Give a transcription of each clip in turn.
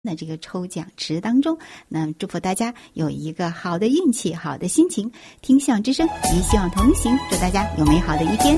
那这个抽奖池当中，那祝福大家有一个好的运气，好的心情，听希望之声与希望同行，祝大家有美好的一天。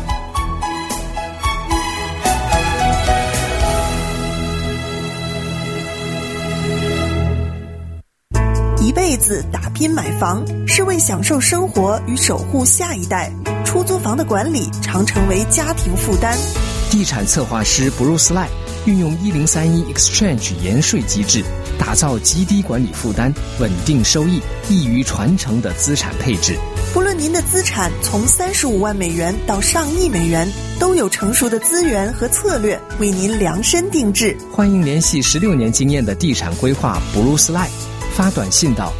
一辈子打拼买房，是为享受生活与守护下一代。出租房的管理常成为家庭负担。 地产策划师 Bruce Lai 运用1031 Exchange 延税机制，打造极低管理负担、稳定收益、易于传承的资产配置。 不论您的资产从35万美元到上亿美元，都有成熟的资源和策略为您量身定制。 欢迎联系16年经验的地产规划 Bruce Lai， 发短信到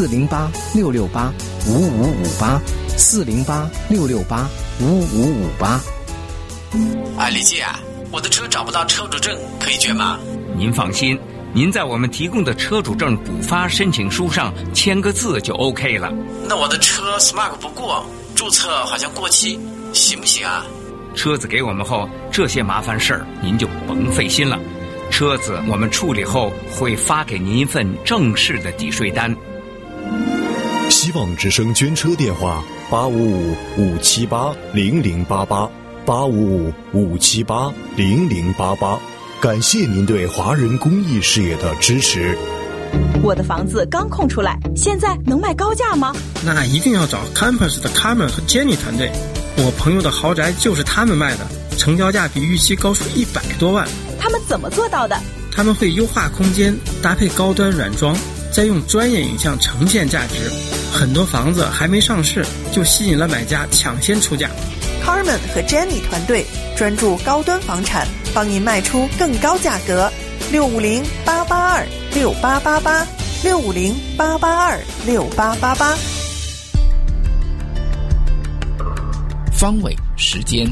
408-668-5558，408-668-5558。 李记啊，我的车找不到车主证，可以捐吗？ 您放心，您在我们提供的车主证补发申请书上签个字就 OK 了。 那我的车 Smart 不过，注册好像过期，行不行啊？ 车子给我们后，这些麻烦事儿您就甭费心了。车子我们处理后会发给您一份正式的抵税单。 希望之声捐车电话855-578-0088，855-578-0088。感谢您对华人公益事业的支持。 我的房子刚空出来，现在能卖高价吗？ 那一定要找 Campus 的 Carmen 和 Jenny 团队。我朋友的豪宅就是他们卖的，成交价比预期高出100多万。 他们怎么做到的？ 他们会优化空间，搭配高端软装，再用专业影像呈现价值。很多房子还没上市，就吸引了买家抢先出价。 Carmen 和 Jenny 团队专注高端房产，帮您卖出更高价格。650-882-6888，650-882-6888。 方伟时间。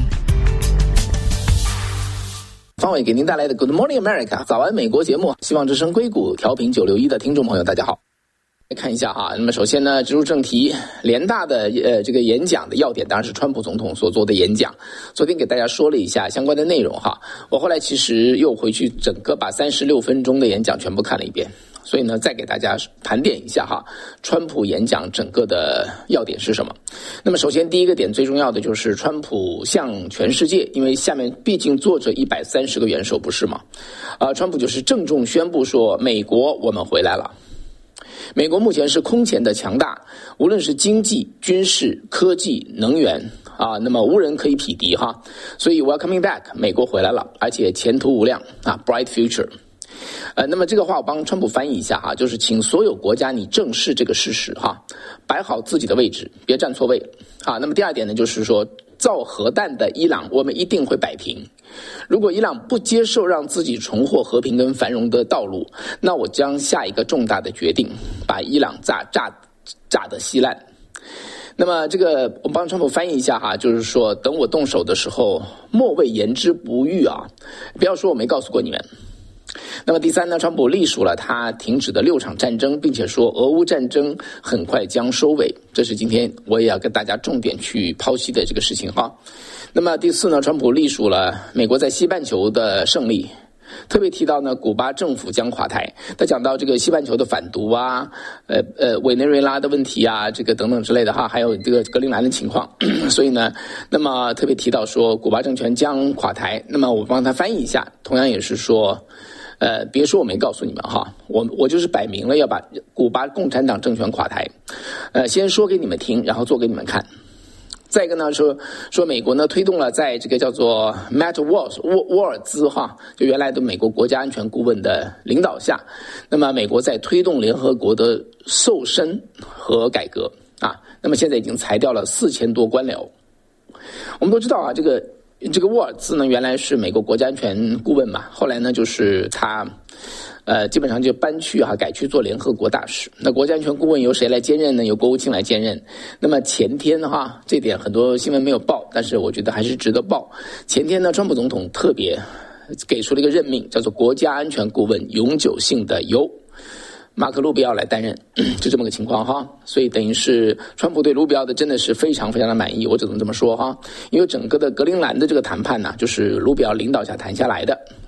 方伟给您带来的 Good Morning America 早安美国节目，希望之声硅谷调频961的听众朋友大家好。来看一下哈，那么首先呢，直入正题，联大的这个演讲的要点当然是川普总统所做的演讲。昨天给大家说了一下相关的内容哈，我后来其实又回去整个把36分钟的演讲全部看了一遍，所以呢再给大家盘点一下哈，川普演讲整个的要点是什么。那么首先第一个点最重要的就是川普向全世界，因为下面毕竟坐着130个元首不是吗？川普就是郑重宣布说，美国我们回来了。美国目前是空前的强大，无论是经济、军事、科技、能源啊，那么无人可以匹敌哈。所以 Welcoming back， 美国回来了，而且前途无量啊 ，Bright future。那么这个话我帮川普翻译一下哈，就是请所有国家你正视这个事实哈，摆好自己的位置，别站错位啊。那么第二点呢，就是说造核弹的伊朗，我们一定会摆平。如果伊朗不接受让自己重获和平跟繁荣的道路，那我将下一个重大的决定，把伊朗炸得稀烂。那么这个我帮川普翻译一下哈，就是说等我动手的时候，莫谓言之不预啊，不要说我没告诉过你们。那么第三呢，川普隶属了他停止的6场战争，并且说俄乌战争很快将收尾，这是今天我也要跟大家重点去剖析的这个事情哈。那么第四呢，川普隶属了美国在西半球的胜利，特别提到呢，古巴政府将垮台。他讲到这个西半球的反毒啊，委内瑞拉的问题啊，这个等等之类的哈，还有这个格陵兰的情况。所以呢，那么特别提到说古巴政权将垮台。那么我帮他翻译一下，同样也是说，别说我没告诉你们哈，我就是摆明了要把古巴共产党政权垮台。先说给你们听，然后做给你们看。再一个呢，说美国呢推动了在这个叫做 Matt Waltz 沃尔兹哈，就原来的美国国家安全顾问的领导下，那么美国在推动联合国的瘦身和改革啊，那么现在已经裁掉了4000多官僚。我们都知道啊，这个沃尔兹呢原来是美国国家安全顾问嘛，后来呢就是他基本上就搬去改去做联合国大使。那国家安全顾问由谁来兼任呢？由国务卿来兼任。那么前天这点很多新闻没有报，但是我觉得还是值得报。前天呢，川普总统特别给出了一个任命，叫做国家安全顾问永久性的由马克·卢比奥来担任，就这么个情况哈。所以等于是川普对卢比奥的真的是非常非常的满意，我只能这么说哈。因为整个的格陵兰的这个谈判呢，就是卢比奥领导下谈下来的。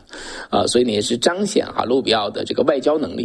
所以呢也是彰显路比奥的这个外交能力。